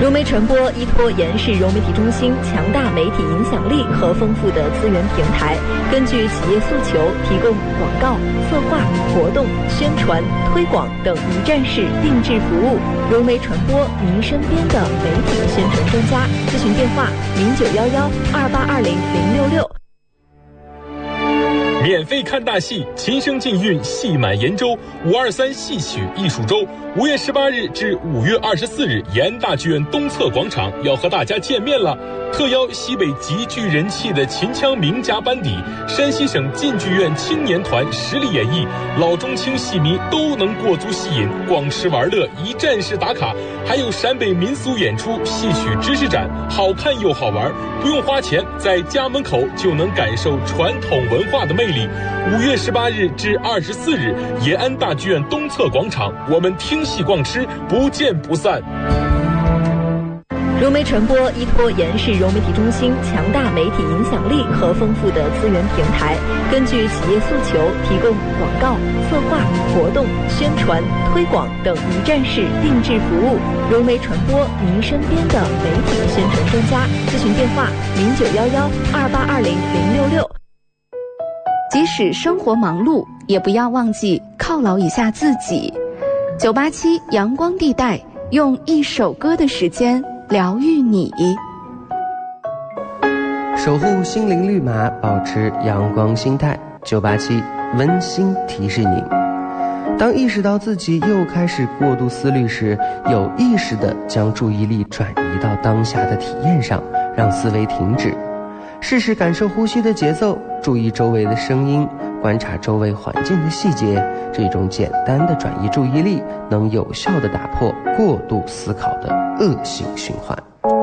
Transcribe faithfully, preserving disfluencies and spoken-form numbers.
融媒传播依托延世融媒体中心强大媒体影响力和丰富的资源平台，根据企业诉求，提供广告、策划、活动、宣传、推广等一站式定制服务。融媒传播，您身边的媒体宣传专家。咨询电话：零九幺幺二八二零零六六。 免费看大戏，琴声禁韵，戏满延州五二三戏曲艺术周，五月十八日至五月二十四日，延安大剧院东侧广场要和大家见面了。特邀西北极具人气的秦腔名家班底，山西省晋剧院青年团实力演绎，老中青戏迷都能过足戏瘾，逛吃玩乐，一站式打卡，还有陕北民俗演出、戏曲知识展，好看又好玩，不用花钱，在家门口就能感受传统文化的魅力。五月十八日至二十四日，延安大剧院东侧广场，我们听戏逛吃，不见不散。 融媒传播依托延世融媒体中心强大媒体影响力和丰富的资源平台，根据企业诉求，提供广告、策划、活动、宣传、推广等一站式定制服务。融媒传播，您身边的媒体宣传专家。咨询电话：零九幺幺二八二零零六六。 即使生活忙碌，也不要忘记犒劳一下自己。九八七阳光地带，用一首歌的时间疗愈你， 守护心灵绿码，保持阳光心态。九八七温馨提示您：当意识到自己又开始过度思虑时，有意识地将注意力转移到当下的体验上，让思维停止，试试感受呼吸的节奏，注意周围的声音，观察周围环境的细节。这种简单的转移注意力，能有效地打破过度思考的恶性循环。